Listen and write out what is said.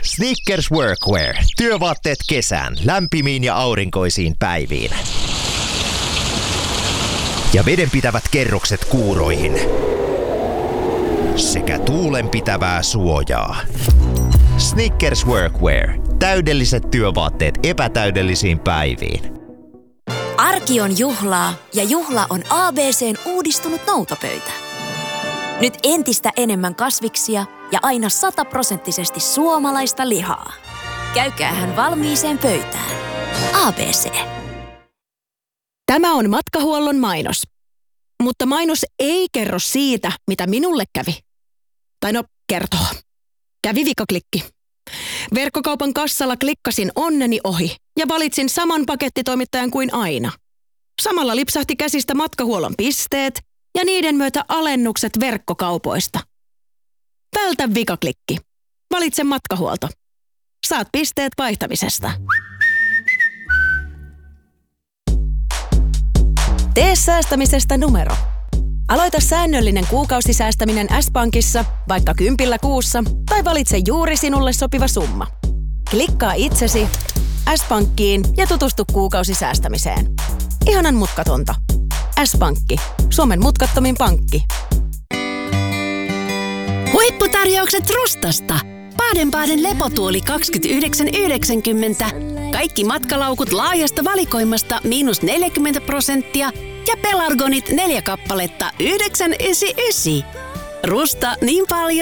Snickers Workwear. Työvaatteet kesään, lämpimiin ja aurinkoisiin päiviin. Ja vedenpitävät kerrokset kuuroihin. Sekä tuulenpitävää suojaa. Snickers Workwear. Täydelliset työvaatteet epätäydellisiin päiviin. Arki on juhlaa ja juhla on ABC:n uudistunut noutopöytä. Nyt entistä enemmän kasviksia ja aina 100% suomalaista lihaa. Käykäähän valmiiseen pöytään. ABC. Tämä on Matkahuollon mainos. Mutta mainos ei kerro siitä, mitä minulle kävi. Tai no, kertoo. Kävi vikaklikki. Verkkokaupan kassalla klikkasin onneni ohi ja valitsin saman pakettitoimittajan kuin aina. Samalla lipsahti käsistä Matkahuollon pisteet ja niiden myötä alennukset verkkokaupoista. Vältä vikaklikki. Valitse Matkahuolto. Saat pisteet vaihtamisesta. Tee säästämisestä numero. Aloita säännöllinen kuukausisäästäminen S-Pankissa vaikka 10 kuussa tai valitse juuri sinulle sopiva summa. Klikkaa itsesi S-Pankkiin ja tutustu kuukausisäästämiseen. Ihanan mutkatonta. S-Pankki. Suomen mutkattomin pankki. Huipputarjoukset Rustasta. Baden-Baden lepotuoli 29,90. Kaikki matkalaukut laajasta valikoimasta -40% ja pelargonit 4 kappaletta 9,99. Rusta niin paljon